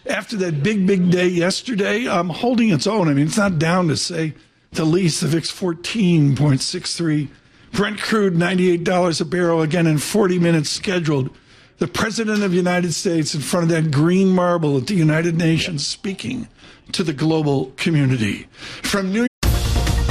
after that big day yesterday, holding its own. I mean, it's not down to say the least. The VIX 14.63. Brent crude $98 a barrel again in 40 minutes scheduled. The President of the United States in front of that green marble at the United Nations speaking to the global community. From New